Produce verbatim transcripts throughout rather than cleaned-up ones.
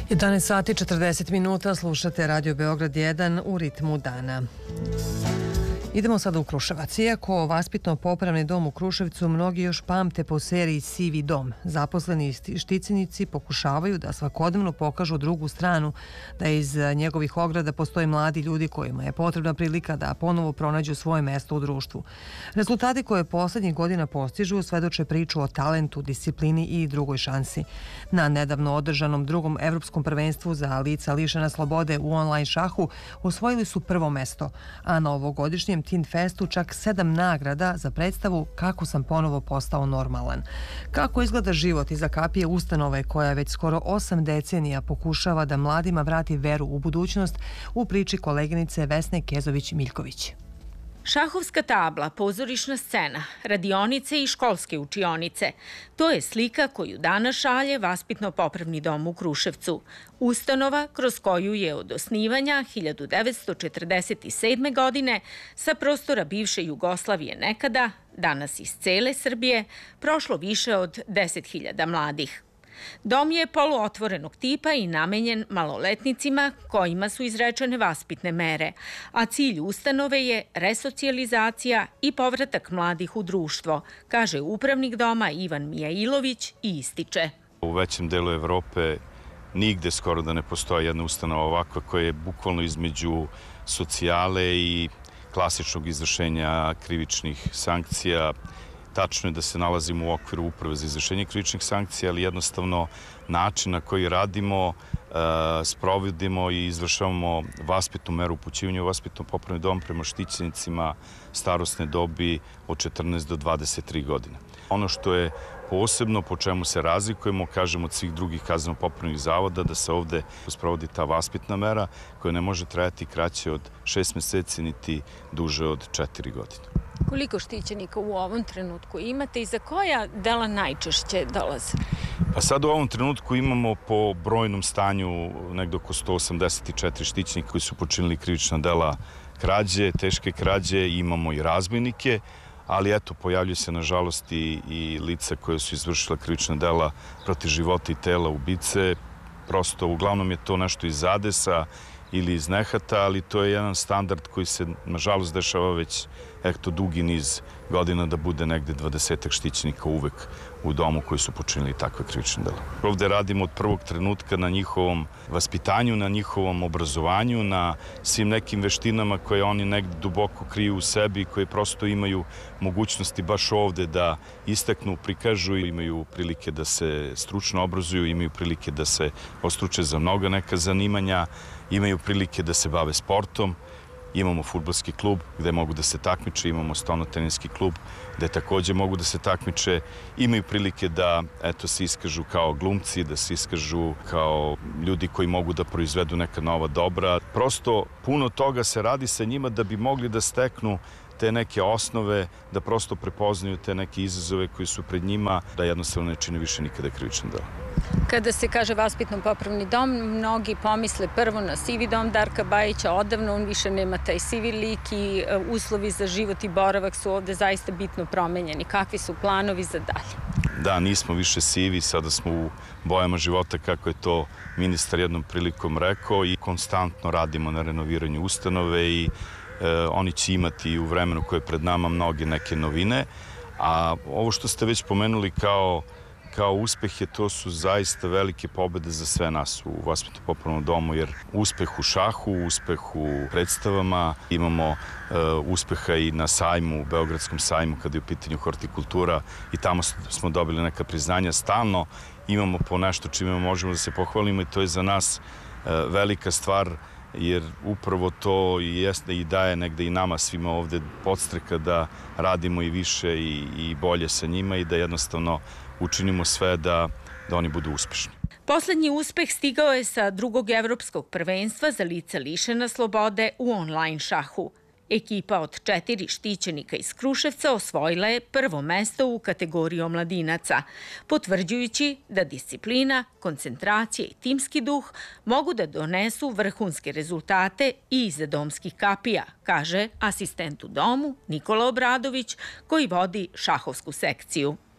jedanaest sati i četrdeset minuta, slušate Radio Beograd jedan u ritmu dana. Idemo sada u Kruševac. Iako vaspitno-popravni dom u Kruševcu mnogi još pamte po seriji Sivi dom, zaposleni štićenici pokušavaju da svakodnevno pokažu drugu stranu, da iz njegovih ograda postoje mladi ljudi kojima je potrebna prilika da ponovo pronađu svoje mesto u društvu. Rezultati koje poslednjih godina postižu svedoče priču o talentu, disciplini i drugoj šansi. Na nedavno održanom drugom evropskom prvenstvu za lica lišena slobode u online šahu osvojili su prvo mesto, a na ovogodišnjem Teen Festu čak sedam nagrada za predstavu Kako sam ponovo postao normalan. Kako izgleda život iza kapije ustanove koja već skoro osam decenija pokušava da mladima vrati veru u budućnost, u priči koleginice Vesne Kezović-Miljković. Šahovska tabla, pozorišna scena, radionice i školske učionice. To je slika koju danas šalje Vaspitno-popravni dom u Kruševcu. Ustanova kroz koju je od osnivanja hiljadu devetsto četrdeset sedme. godine sa prostora bivše Jugoslavije nekada, danas iz cele Srbije, prošlo više od deset hiljada mladih. Dom je poluotvorenog tipa i namenjen maloletnicima kojima su izrečene vaspitne mere, a cilj ustanove je resocijalizacija i povratak mladih u društvo, kaže upravnik doma Ivan Mijailović i ističe. U većem delu Evrope nigde skoro da ne postoji jedna ustanova ovakva koja je bukvalno između socijale i klasičnog izvršenja krivičnih sankcija. Tačno je da se nalazimo u okviru Uprave za izvršenje krivičnih sankcija, ali jednostavno način na koji radimo, sprovodimo i izvršavamo vaspitnu meru upućivanja u vaspitno-popravni dom prema štićenicima starosne dobi od četrnaest do dvadeset tri godine. Ono što je posebno, po čemu se razlikujemo, kažemo od svih drugih kazneno-popravnih zavoda, da se ovde sprovodi ta vaspitna mera koja ne može trajati kraće od šest meseci niti duže od četiri godine. Koliko štićenika u ovom trenutku imate i za koja dela najčešće dolaze? Pa sad u ovom trenutku imamo po brojnom stanju negde oko sto osamdeset četiri štićenika koji su počinili krivična dela krađe, teške krađe, imamo i razbojnike, ali eto, pojavljaju se nažalost i, i lica koje su izvršila krivična dela protiv života i tela ubice. Prosto, uglavnom je to nešto iz zadesa ili iz nehata, ali to je jedan standard koji se, nažalost, dešava već eto dugi niz godina da bude negde dvadesetak štićenika uvek u domu koji su počinili takve krivične dela. Ovde radimo od prvog trenutka na njihovom vaspitanju, na njihovom obrazovanju, na svim nekim veštinama koje oni negde duboko kriju u sebi i koje prosto imaju mogućnosti baš ovde da istaknu, prikažu, imaju prilike da se stručno obrazuju, imaju prilike da se ostruče za mnoga neka zanimanja, imaju prilike da se bave sportom. Imamo fudbalski klub gde mogu da se takmiče, imamo stono-teniski klub gde takođe mogu da se takmiče, imaju prilike da eto, se iskažu kao glumci, da se iskažu kao ljudi koji mogu da proizvedu neka nova dobra. Prosto puno toga se radi sa njima da bi mogli da steknu te neke osnove, da prosto prepoznaju te neke izazove koji su pred njima, da jednostavno ne čine više nikada krivična dela. Kada se kaže vaspitno-popravni dom, mnogi pomisle prvo na sivi dom Darka Bajića, odavno on više nema taj sivi lik i uslovi za život i boravak su ovde zaista bitno promenjeni. Kakvi su planovi za dalje? Da, nismo više sivi, sada smo u bojama života, kako je to ministar jednom prilikom rekao, i konstantno radimo na renoviranju ustanove i e, oni će imati u vremenu koje je pred nama mnoge neke novine, a ovo što ste već pomenuli kao kao uspehe, to su zaista velike pobede za sve nas u Vaspitno-popravnom domu, jer uspeh u šahu, uspeh u predstavama, imamo uh, uspeha i na sajmu, u Beogradskom sajmu kada je u pitanju hortikultura i tamo smo dobili neka priznanja. Stalno imamo po nešto čime možemo da se pohvalimo i to je za nas uh, velika stvar, jer upravo to i jeste i daje negde i nama svima ovde podstreka da radimo i više i, i bolje sa njima i da jednostavno učinimo sve da, da oni budu uspešni. Poslednji uspeh stigao je sa drugog evropskog prvenstva za lica lišena slobode u online šahu. Ekipa od četiri štićenika iz Kruševca osvojila je prvo mesto u kategoriji omladinaca, potvrđujući da disciplina, koncentracija i timski duh mogu da donesu vrhunske rezultate i iza domskih kapija, kaže asistent u domu Nikola Obradović, koji vodi šahovsku sekciju.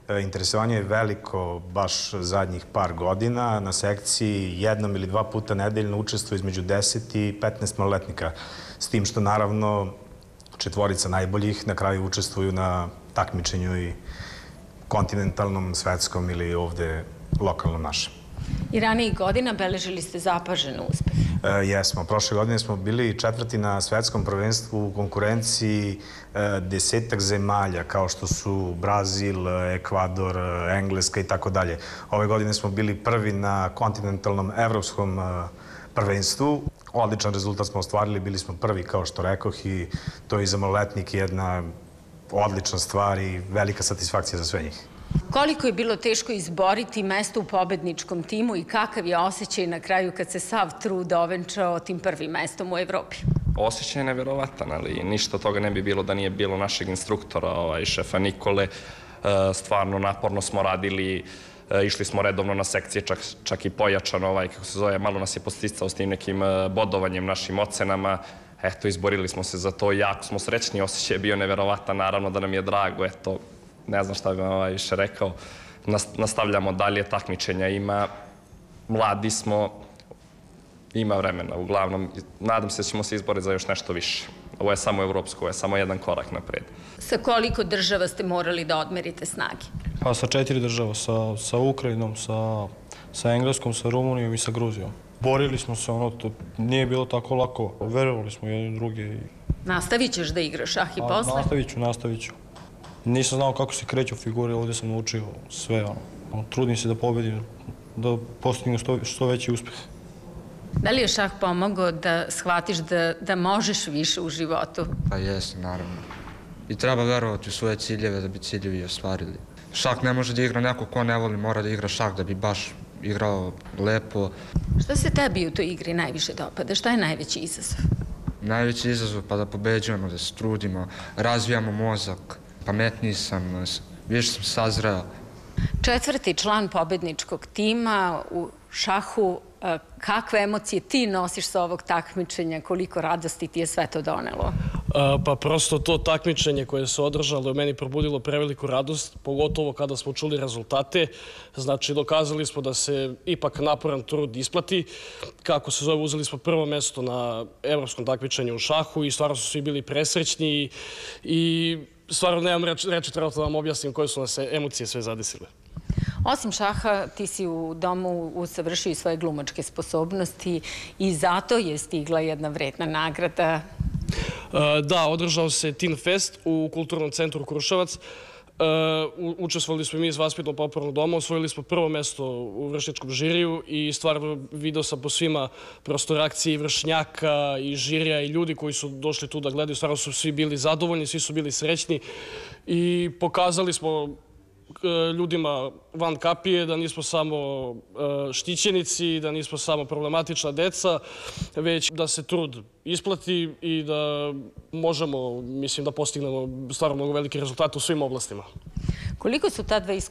Interesovanje je veliko baš zadnjih par godina. Na sekciji jednom ili dva puta nedeljno učestvuje između deset i petnaest maloletnika. S tim što naravno četvorica najboljih na kraju učestvuju na takmičenju i kontinentalnom, svetskom ili ovde lokalnom našem. I ranijih godina beležili ste zapažen uspeh. Jesmo. Prošle godine smo bili četvrti na svetskom prvenstvu u konkurenciji desetak zemalja, kao što su Brazil, Ekvador, Engleska i tako dalje. Ove godine smo bili prvi na kontinentalnom evropskom prvenstvu. Odličan rezultat smo ostvarili, bili smo prvi, kao što rekoh, i to je i za maloletnike jedna odlična stvar i velika satisfakcija za sve njih. Koliko je bilo teško izboriti mesto u pobedničkom timu i kakav je osjećaj na kraju kad se sav trud ovenčao tim prvim mestom u Evropi? Osjećaj je neverovatan, ali ništa toga ne bi bilo da nije bilo našeg instruktora, šefa Nikole. Stvarno naporno smo radili, išli smo redovno na sekcije, čak i pojačano, kako se zove, malo nas je posticao s tim nekim bodovanjem, našim ocenama. Eto, izborili smo se za to i jako smo srećni, osjećaj je bio neverovatan, naravno da nam je drago, eto, ne znam šta bih vam više rekao. Nastavljamo dalje, takmičenja ima, mladi smo, ima vremena. Uglavnom, nadam se da ćemo se izboriti za još nešto više. Ovo je samo evropsko, ovo je samo jedan korak napred. Sa koliko država ste morali da odmerite snage? Pa sa četiri država, sa Ukrajinom, sa Engleskom, sa Rumunijom i sa Gruzijom. Borili smo se, ono, to nije bilo tako lako. Verovali smo jedni druge. Nastavit ćeš da igraš šah i posle? Nastavit ću, nastavit ću. Nisam znao kako se kreću figure, ovdje sam naučio sve. Trudim se da pobedim, da postignem što veći uspeh. Da li je šah pomogao da shvatiš da možeš više u životu? Pa jeste, naravno. I treba verovati u svoje ciljeve da bi ciljevi ostvarili. Šah ne može da igra neko ko ne voli, mora da igra šah da bi baš igrao lepo. Šta se tebi u toj igri najviše dopada? Šta je najveći izazov? Najveći izazov pa da pobeđujemo, da se trudimo, razvijamo mozak. Pametniji sam, više sam sazreo. Četvrti član pobedničkog tima u šahu, kakve emocije ti nosiš sa ovog takmičenja, koliko radosti ti je sve to donelo? Pa prosto to takmičenje koje se održalo je meni probudilo preveliku radost, pogotovo kada smo čuli rezultate. Znači, dokazali smo da se ipak naporan trud isplati. Kako se zove, uzeli smo prvo mesto na evropskom takmičenju u šahu i stvarno su svi bili presrećni i stvarno nemam reći, treba da vam objasnim koje su nas emocije sve zadesile. Osim šaha, ti si u domu usavršio i svoje glumačke sposobnosti i zato je stigla jedna vredna nagrada. Da, održao se Teen Fest u Kulturnom centru Kruševac. Učestvovali smo i mi iz Vaspitno-popravnog doma, osvojili smo prvo mesto u vršnjačkom žiriju i stvarno video sam po svima prosto reakcije i vršnjaka i žirija i ljudi koji su došli tu da gledaju. Stvarno su svi bili zadovoljni, svi su bili srećni i pokazali smo ljudima van kapije da nismo samo štićenici, da nismo samo problematična deca, već da se trud isplati i da možemo, mislim, da postignemo stvarno mnogo velike rezultate u svim oblastima. Koliko su ta dva iskustva